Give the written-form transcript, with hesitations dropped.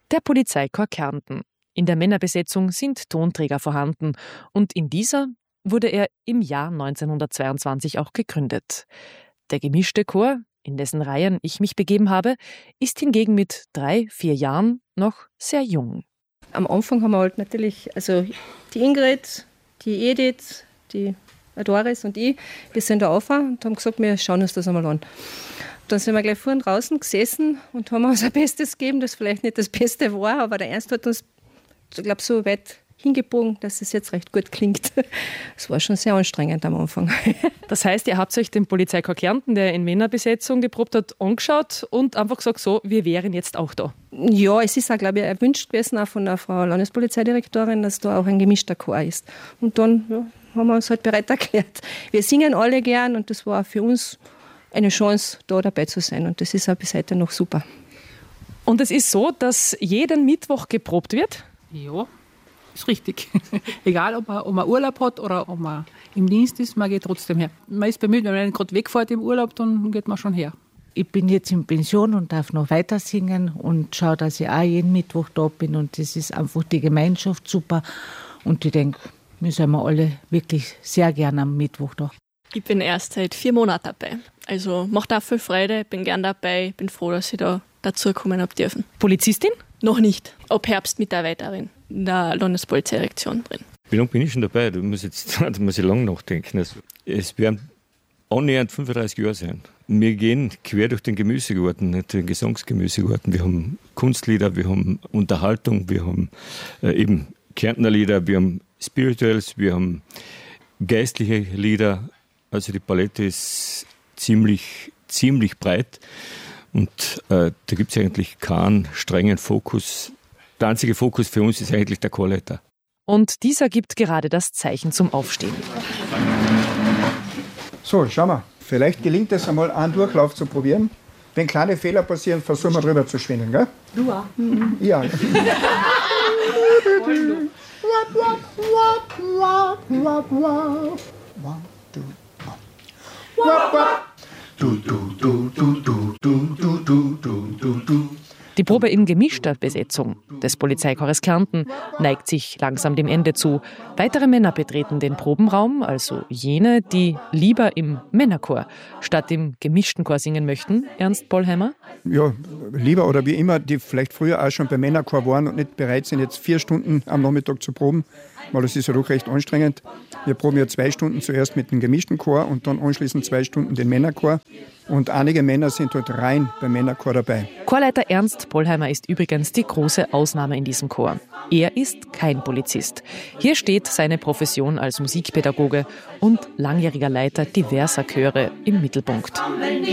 Der Polizeichor Kärnten. In der Männerbesetzung sind Tonträger vorhanden und in dieser wurde er im Jahr 1922 auch gegründet. Der gemischte Chor, in dessen Reihen ich mich begeben habe, ist hingegen mit 3-4 Jahren noch sehr jung. Am Anfang haben wir halt natürlich, also die Ingrid, die Edith, die Doris und ich, wir sind da rauf und haben gesagt, wir schauen uns das einmal an. Dann sind wir gleich vorhin draußen gesessen und haben uns ein Bestes gegeben, das vielleicht nicht das Beste war, aber der Ernst hat uns, ich glaube, so weit hingebogen, dass es jetzt recht gut klingt. Es war schon sehr anstrengend am Anfang. Das heißt, ihr habt euch den Polizeichor Kärnten, der in Männerbesetzung geprobt hat, angeschaut und einfach gesagt, so, wir wären jetzt auch da. Ja, es ist auch, glaube ich, erwünscht gewesen, auch von der Frau Landespolizeidirektorin, dass da auch ein gemischter Chor ist. Und dann haben wir uns halt bereit erklärt. Wir singen alle gern und das war für uns eine Chance, da dabei zu sein. Und das ist auch bis heute noch super. Und es ist so, dass jeden Mittwoch geprobt wird? Ja, ist richtig. Egal, ob man Urlaub hat oder ob man im Dienst ist, man geht trotzdem her. Man ist bemüht, wenn man gerade wegfährt im Urlaub, dann geht man schon her. Ich bin jetzt in Pension und darf noch weiter singen und schaue, dass ich auch jeden Mittwoch da bin. Und das ist einfach die Gemeinschaft super. Und ich denke, wir sind alle wirklich sehr gerne am Mittwoch da. Ich bin erst seit 4 Monaten dabei. Also macht auch viel Freude, bin gern dabei, bin froh, dass ich da dazukommen habe dürfen. Polizistin? Noch nicht. Ab Herbst Mitarbeiterin in der Landespolizeidirektion drin. Wie lange bin ich schon dabei? Da muss ich lange nachdenken. Also, es werden annähernd 35 Jahre sein. Wir gehen quer durch den Gemüsegarten, nicht den Gesangsgemüsegarten. Wir haben Kunstlieder, wir haben Unterhaltung, wir haben eben Kärntner Lieder, wir haben Spirituals, wir haben geistliche Lieder. Also die Palette ist ziemlich breit und da gibt es eigentlich keinen strengen Fokus. Der einzige Fokus für uns ist eigentlich der Chorleiter. Und dieser gibt gerade das Zeichen zum Aufstehen. So, schauen wir. Vielleicht gelingt es einmal, einen Durchlauf zu probieren. Wenn kleine Fehler passieren, versuchen wir drüber zu schwingen, gell? Du auch. Ja. Die Probe in gemischter Besetzung des Polizeichores Kärnten neigt sich langsam dem Ende zu. Weitere Männer betreten den Probenraum, also jene, die lieber im Männerchor statt im gemischten Chor singen möchten. Ernst Pollheimer? Ja, lieber oder wie immer, die vielleicht früher auch schon beim Männerchor waren und nicht bereit sind, jetzt 4 Stunden am Nachmittag zu proben, weil das ist ja doch recht anstrengend. Wir proben ja 2 Stunden zuerst mit dem gemischten Chor und dann anschließend 2 Stunden den Männerchor. Und einige Männer sind dort rein beim Männerchor dabei. Chorleiter Ernst Pollheimer ist übrigens die große Ausnahme in diesem Chor. Er ist kein Polizist. Hier steht seine Profession als Musikpädagoge und langjähriger Leiter diverser Chöre im Mittelpunkt.